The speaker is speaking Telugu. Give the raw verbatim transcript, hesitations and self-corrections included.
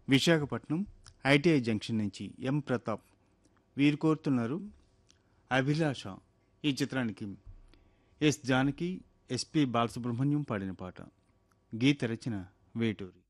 విశాఖపట్నం ఐటీఐ జంక్షన్ నుంచి ఎం ప్రతాప్ వీరు కోరుతున్నారు అభిలాష ఈ చిత్రానికి ఎస్ జానకి ఎస్పి బాలసుబ్రహ్మణ్యం పాడిన పాట. గీత రచన వేటూరి.